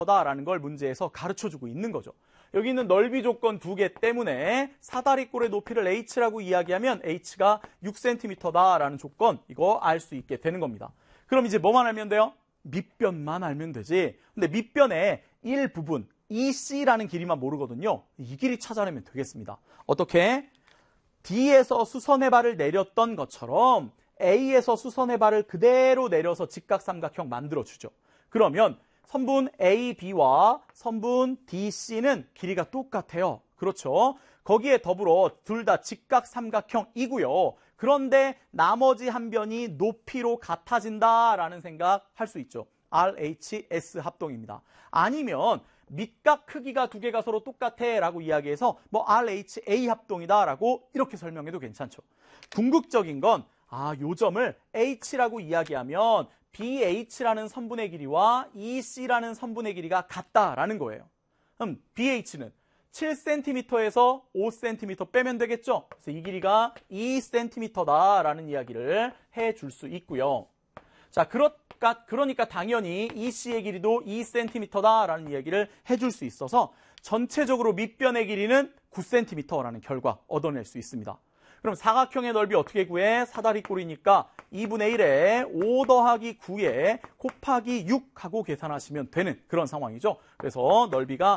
다라는 걸 문제에서 가르쳐주고 있는 거죠. 여기 있는 넓이 조건 두 개 때문에 사다리꼴의 높이를 h라고 이야기하면 h가 6cm다라는 조건, 이거 알 수 있게 되는 겁니다. 그럼 이제 뭐만 알면 돼요? 밑변만 알면 되지. 근데 밑변의 일부분, EC라는 길이만 모르거든요. 이 길이 찾아내면 되겠습니다. 어떻게? D에서 수선의 발을 내렸던 것처럼 A에서 수선의 발을 그대로 내려서 직각삼각형 만들어주죠. 그러면 선분 AB와 선분 DC는 길이가 똑같아요. 그렇죠? 거기에 더불어 둘 다 직각삼각형이고요. 그런데 나머지 한 변이 높이로 같아진다라는 생각할 수 있죠. RHS 합동입니다. 아니면 밑각 크기가 두 개가 서로 똑같아 라고 이야기해서 뭐 RHA 합동이다 라고 이렇게 설명해도 괜찮죠. 궁극적인 건 요 점을 H라고 이야기하면 BH라는 선분의 길이와 EC라는 선분의 길이가 같다라는 거예요. 그럼 BH는 7cm에서 5cm 빼면 되겠죠? 그래서 이 길이가 2cm다라는 이야기를 해줄 수 있고요. 자, 그러니까 당연히 EC의 길이도 2cm다라는 이야기를 해줄 수 있어서 전체적으로 밑변의 길이는 9cm라는 결과 얻어낼 수 있습니다. 그럼 사각형의 넓이 어떻게 구해? 사다리꼴이니까 2분의 1에 5 더하기 9에 곱하기 6 하고 계산하시면 되는 그런 상황이죠. 그래서 넓이가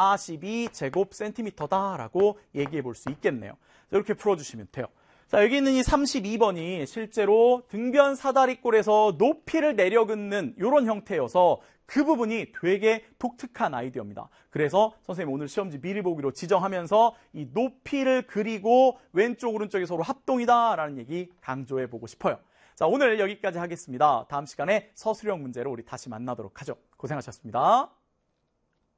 42제곱센티미터다라고 얘기해 볼 수 있겠네요. 이렇게 풀어주시면 돼요. 자, 여기 있는 이 32번이 실제로 등변 사다리꼴에서 높이를 내려긋는 이런 형태여서 그 부분이 되게 독특한 아이디어입니다. 그래서 선생님 오늘 시험지 미리 보기로 지정하면서 이 높이를 그리고 왼쪽 오른쪽이 서로 합동이다라는 얘기 강조해 보고 싶어요. 자, 오늘 여기까지 하겠습니다. 다음 시간에 서술형 문제로 우리 다시 만나도록 하죠. 고생하셨습니다.